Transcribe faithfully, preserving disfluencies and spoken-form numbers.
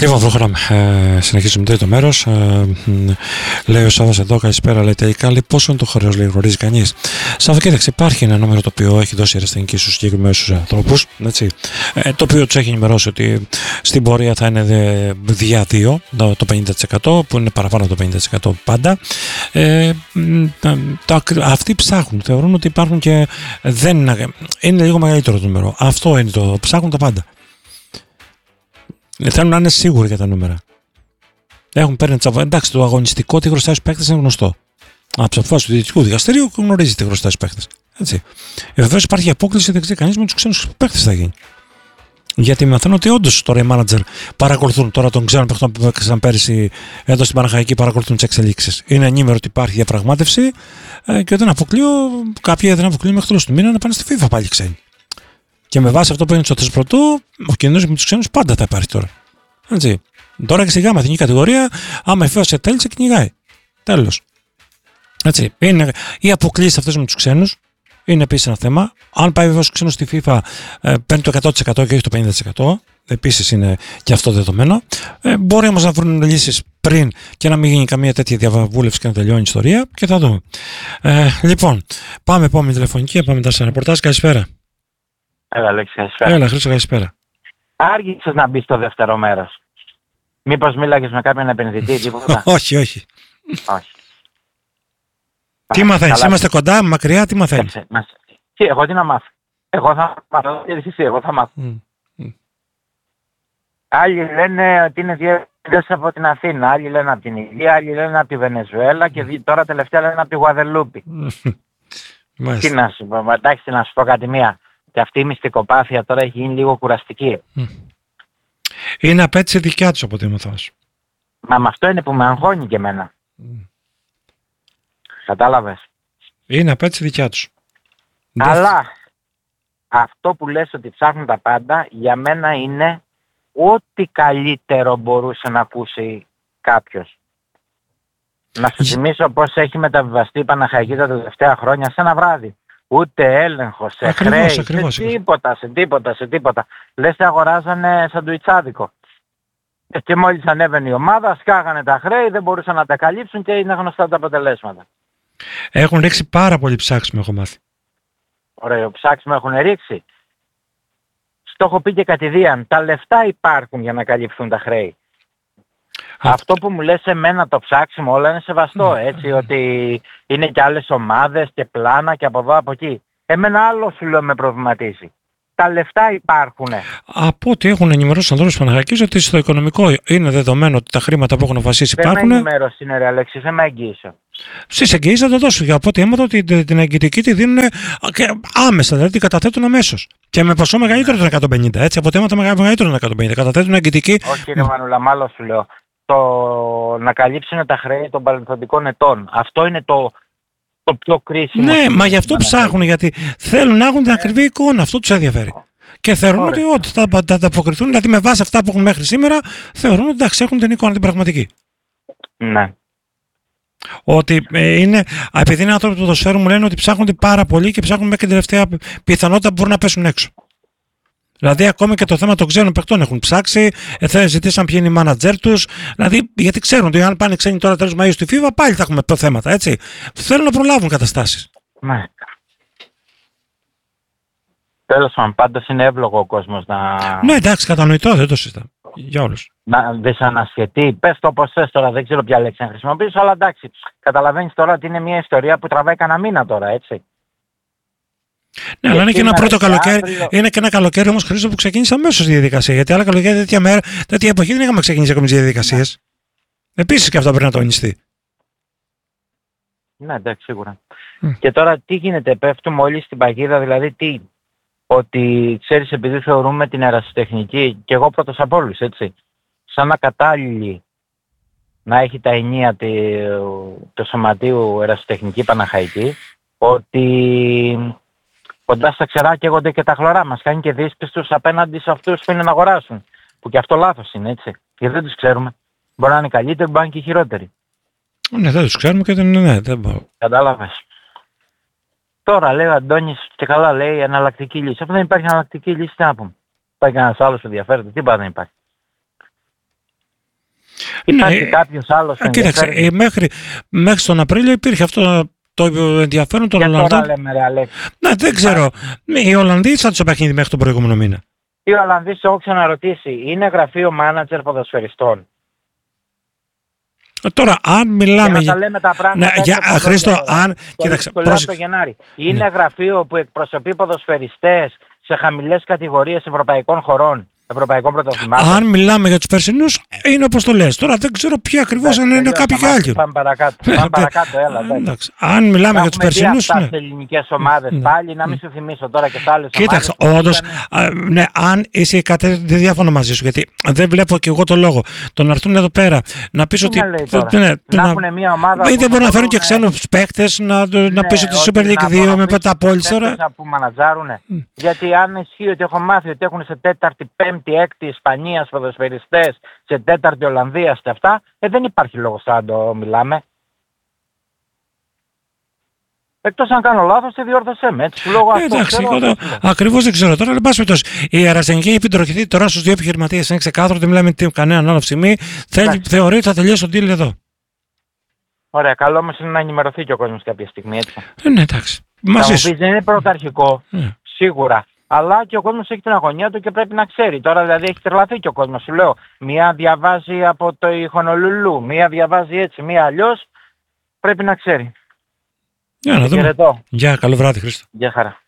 Λοιπόν, προχωράμε. Ε, συνεχίζουμε τρίτο μέρος. Ε, λέει ο Σάββας εδώ, καλησπέρα. Λέει τελικά, λέει, πόσο είναι το χρέος, λέει, γνωρίζει κανείς. Σάββα, κοίταξε, υπάρχει ένα νούμερο το οποίο έχει δώσει η αεραστεχνική στους συγκεκριμένους ανθρώπους. Έτσι, ε, το οποίο τους έχει ενημερώσει ότι στην πορεία θα είναι δια δύο, το, το πενήντα τοις εκατό, που είναι παραπάνω το πενήντα τοις εκατό πάντα. Ε, τα, αυτοί ψάχνουν, θεωρούν ότι υπάρχουν και δεν είναι, είναι λίγο μεγαλύτερο το νούμερο. Αυτό είναι το ψάχνουν τα πάντα. Θέλουν να είναι σίγουροι για τα νούμερα. Έχουν παίρνει τσαβά. Εντάξει, το αγωνιστικό τι χρωστάει στους παίκτες είναι γνωστό. Από τι αποφάσεις του Διοικητικού Δικαστηρίου γνωρίζει τι χρωστάει στους παίκτες. Έτσι. Ε, βεβαίως υπάρχει απόκληση, δεν ξέρει κανείς με τους ξένους παίκτες θα γίνει. Γιατί μαθαίνω ότι όντως τώρα οι μάνατζερ παρακολουθούν τώρα τον ξένο παίκτη που έπαιξαν πέρυσι εδώ στην Παναχαϊκή, παρακολουθούν τις εξελίξεις. Είναι ενήμερο ότι υπάρχει διαπραγμάτευση ε, και δεν αποκλείω, κάποιοι δεν αποκλείω μέχρι τέλος του μήνα να πάνε στη FIFA πάλι ξένοι. Και με βάση αυτό που είναι στο θες πρωτού, ο κινδύνος με τους ξένους πάντα θα υπάρχει τώρα. Έτσι. Τώρα και στη γάμα εθνική κατηγορία, άμα η FIFA σε τέλει, σε κυνηγάει. Τέλος. Έτσι. Είναι, οι αποκλήσεις αυτές με τους ξένους είναι επίσης ένα θέμα. Αν πάει βέβαια ο ξένος στη FIFA, ε, παίρνει το εκατό τοις εκατό και όχι το πενήντα τοις εκατό. Επίσης είναι και αυτό δεδομένο. Ε, μπορεί όμως να βρουν λύσεις πριν και να μην γίνει καμία τέτοια διαβούλευση και να τελειώνει η ιστορία και θα δούμε. Ε, λοιπόν, πάμε επόμενη τηλεφωνική, πάμε μετά σε ρεπορτάζ. Καλησπέρα. Έλα, Αλέξη, καλησπέρα. Έλα, Χρήστο, καλησπέρα. Άργησες να μπει στο δεύτερο μέρος. Μήπως μίλαγες με κάποιον επενδυτή, τίποτα? όχι, όχι. όχι. Τι μαθαίνεις, είμαστε κοντά, μακριά, τι μαθαίνεις? Τι, εγώ τι να μάθω. Εγώ θα μάθω, εσύ, εγώ θα μάθω. Mm. Mm. Άλλοι λένε ότι είναι διεύθυνση από την Αθήνα, άλλοι λένε από την Ιγυρία, άλλοι λένε από τη Βενεζουέλα και mm. τώρα τελευταία λένε από τη Γουαδελούπη. Mm. Τι να σου πω, εντάξει, να σου πω κάτι μία. Και αυτή η μυστικοπάθεια τώρα έχει γίνει λίγο κουραστική. Mm. Είναι απέτηση δικιά τους από ό,τι έμαθα. Μα με αυτό είναι που με αγχώνει και εμένα. Mm. Κατάλαβες. Είναι απέτηση δικιά τους. Αλλά αυτό που λες ότι ψάχνουν τα πάντα, για μένα είναι ό,τι καλύτερο μπορούσε να ακούσει κάποιος. Να σου θυμίσω πώς έχει μεταβιβαστεί η Παναχαϊκή τα τελευταία χρόνια σε ένα βράδυ. Ούτε έλεγχο, σε ακριβώς, χρέη, ακριβώς, σε τίποτα, σε τίποτα, σε τίποτα. Λες και αγοράζανε σαντουιτσάδικο. Και μόλις ανέβαινε η ομάδα, σκάγανε τα χρέη, δεν μπορούσαν να τα καλύψουν και είναι γνωστά τα αποτελέσματα. Έχουν ρίξει πάρα πολύ ψάξιμο, έχω μάθει. Ωραίο, ψάξιμο έχουν ρίξει. Στο έχω πει και κατηδίαν, τα λεφτά υπάρχουν για να καλυφθούν τα χρέη. Α, αυτό που μου λες εμένα το ψάξιμο όλα είναι σεβαστό, έτσι, ότι είναι και άλλες ομάδες και πλάνα και από εδώ από εκεί. Εμένα άλλο σου λέω με προβληματίζει. Τα λεφτά υπάρχουν. Από ό,τι έχουν ενημερώσει τους ανθρώπους της Παναχαϊκής, ότι στο οικονομικό είναι δεδομένο ότι τα χρήματα που έχουν βασίσει υπάρχουν. Δεν ενημέρωση είναι ρε Αλέξη, δεν με εγγύησε. Στις εγγύησεις θα το δώσουν. Από ό,τι έμαθα ότι την εγγυητική τη δίνουν άμεσα, δηλαδή την καταθέτουν αμέσως. Και με ποσό μεγαλύτερο των εκατόν πενήντα, έτσι, από ό,τι έμαθα μεγαλύτερο των εκατόν πενήντα. Καταθέτουν εγγυητική. Όχι ρε Μανούλα, μάλλον σου λέω. Το να καλύψουν τα χρέη των παρελθοντικών ετών. Αυτό είναι το, το πιο κρίσιμο. Ναι, μα γι' αυτό ψάχνουν, γιατί θέλουν να έχουν την ακριβή εικόνα. Αυτό τους ενδιαφέρει. Και θεωρούν ότι ό,τι θα ανταποκριθούν, δηλαδή με βάση αυτά που έχουν μέχρι σήμερα, θεωρούν ότι εντάξει, έχουν την εικόνα την πραγματική. Ναι. Ότι ε, είναι, επειδή είναι άνθρωποι του ποδοσφαίρου, μου λένε ότι ψάχνονται πάρα πολύ και ψάχνουν μέχρι την τελευταία πιθανότητα που μπορούν να πέσουν έξω. Δηλαδή, ακόμη και το θέμα των ξένων παιχτών έχουν ψάξει, ε, ζητήσαν ποιοι είναι οι μάνατζερ τους. Δηλαδή, γιατί ξέρουν ότι αν πάνε ξένοι τώρα τέλος Μαΐου στη FIFA, πάλι θα έχουμε θέματα, έτσι. Θέλουν να προλάβουν καταστάσεις. Ναι. Τέλος πάντων, πάντως είναι εύλογο ο κόσμος να... Ναι, εντάξει, κατανοητό, δεν το συζητάμε. Για όλους. Να δυσανασχετεί. Πες το όπως θες τώρα, δεν ξέρω ποια λέξη να χρησιμοποιήσω, αλλά εντάξει. Καταλαβαίνεις τώρα ότι είναι μια ιστορία που τραβάει κανένα μήνα τώρα, έτσι. Ναι, αλλά είναι και ένα πρώτο καλοκαίρι. Αύριο... Είναι και ένα καλοκαίρι όμως, Χρήστο, που ξεκίνησε αμέσως η διαδικασία. Γιατί άλλα καλοκαίρι τέτοια μέρα, τέτοια εποχή δεν είχαμε ξεκινήσει ακόμη τις διαδικασίες. Ναι. Επίσης και αυτό πρέπει να τονιστεί. Ναι, εντάξει, σίγουρα. Mm. Και τώρα τι γίνεται, πέφτουμε όλοι στην παγίδα, δηλαδή τι. Ότι ξέρεις, επειδή θεωρούμε την ερασιτεχνική, και εγώ πρώτος από όλους, έτσι, σαν ακατάλληλη να έχει τα ενία του σωματείου ερασιτεχνική Παναχαϊκή, ότι κοντά στα ξερά καίγονται και τα χλωρά. Μας κάνει και δύσπιστους απέναντι σε αυτούς που είναι να αγοράσουν. Που και αυτό λάθος είναι, έτσι. Γιατί δεν τους ξέρουμε. Μπορεί να είναι καλύτεροι, μπορεί να είναι και χειρότεροι. Ναι, δεν τους ξέρουμε και δεν είναι, ναι, δεν μπορώ. Κατάλαβες. Τώρα λέει ο Αντώνης και καλά λέει εναλλακτική λύση. Αφού δεν υπάρχει εναλλακτική λύση, τι να πούμε. Υπάρχει κανένας άλλος που ενδιαφέρεται, τίποτα δεν υπάρχει. Υπάρχει ναι, κάποιος άλλος που κοίταξε, ε, μέχρι, μέχρι τον Απρίλιο υπήρχε αυτό το ενδιαφέρον των Ολλανδών. Και τώρα λέμε, ρε Αλέξη. Ναι, δεν ξέρω. Οι Ολλανδοί σαν το παιχνίδι μέχρι τον προηγούμενο μήνα. Οι Ολλανδοί, σε έχω ξαναρωτήσει, είναι γραφείο μάνατζερ ποδοσφαιριστών? Τώρα, αν μιλάμε. Για να τα λέμε τα πράγματα. Ναι, για, Χρήστο, αν. Κοίταξε, πρόσεξε. Το Γενάρη. Είναι ναι. γραφείο που εκπροσωπεί ποδοσφαιριστές σε χαμηλές κατηγορίες ευρωπαϊκών χωρών, ευρωπαϊκών πρωταθλημάτων. Αν μιλάμε για τους περσινούς, είναι όπως το λες. Τώρα δεν ξέρω ποια ακριβώς αν είναι κάποιοι και άλλοι. Πάμε παρακάτω. Πάμε παρακάτω, έλα. Εντάξει. Αν μιλάμε για τους περσινούς. Ναι. Έχουμε ελληνικές ομάδες ναι. πάλι, να μην σου θυμίσω τώρα και τα άλλες. Κοίταξε, όντως, ναι, αν είσαι κατέ, δεν διαφωνώ μαζί σου, γιατί δεν βλέπω και εγώ το λόγο. Το να έρθουν εδώ πέρα να πεις ότι. Να έχουν μια ομάδα. Δεν μπορούν να φέρουν και ξένους παίκτες, να πεις ότι Super League δύο με πενταπόλεις τώρα. Που μανατζάρουν. Γιατί αν ισχύει ότι έχω μάθει ότι έχουν σε τέταρτη, πέμπτη, έκτη Ισπανίας ποδοσφαιριστές, σε τέταρτη Ολλανδία, σε αυτά, ε, δεν υπάρχει λόγος να το μιλάμε. Εκτός αν κάνω λάθος, τη διόρθωσέ με. Έτσι, λόγω ε, αυτό. Εντάξει, ξέρω, ακριβώς δεν ξέρω. Τώρα, εν πάση περιπτώσει, η αεραστεχνική έχει επιτροχηθεί τώρα στους δύο επιχειρηματίες. Είναι ξεκάθαρο, δεν μιλάμε με κανέναν άλλο στιγμή. Θέλει, θεωρεί ότι θα τελειώσει το deal εδώ. Ωραία, καλό όμως είναι να ενημερωθεί και ο κόσμος κάποια στιγμή, έτσι. Ε, ναι, εντάξει. Μαζί σου. Δεν είναι πρωταρχικό, mm. σίγουρα. Αλλά και ο κόσμος έχει την αγωνία του και πρέπει να ξέρει. Τώρα δηλαδή έχει τρελαθεί και ο κόσμος. Σου λέω, μία διαβάζει από το Χονολουλού, μία διαβάζει έτσι, μία αλλιώς. Πρέπει να ξέρει. Για να δούμε. Γεια, καλό βράδυ Χρήστο. Γεια χαρά.